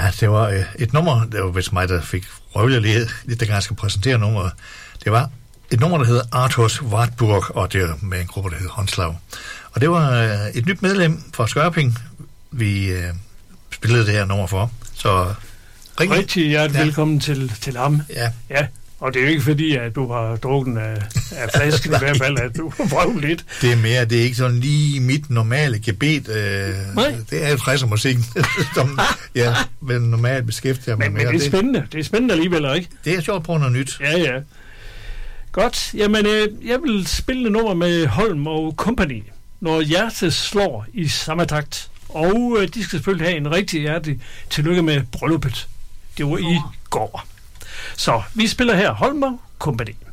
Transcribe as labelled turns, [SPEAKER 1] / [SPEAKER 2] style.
[SPEAKER 1] Ja, det var et nummer, det var vist mig, der fik røvlet lidt, da jeg skal præsentere nummeret. Det var et nummer, der hedder Arthurs Wartburg, og det var med en gruppe, der hedder Håndslag. Og det var et nyt medlem fra Skørping, vi spillede det her nummer for. Så
[SPEAKER 2] rigtig hjertelig velkommen til ham.
[SPEAKER 1] Ja.
[SPEAKER 2] Og det er jo ikke fordi, at du har drukket af flasken i hvert fald, at du har lidt.
[SPEAKER 1] Det er mere, det er ikke sådan lige mit normale gebet. Det er 60'er musikken, som jeg vel normalt beskæftiger mig med.
[SPEAKER 2] Men det er spændende. Det er spændende alligevel, ikke?
[SPEAKER 1] Det er sjovt at prøve noget nyt.
[SPEAKER 2] Ja. Godt. Jamen, jeg vil spille et nummer med Holm og Company, når hjertet slår i samme takt. Og de skal selvfølgelig have en rigtig hjertelig tillykke med brylluppet. Det var i går. Så vi spiller her Holm og Company.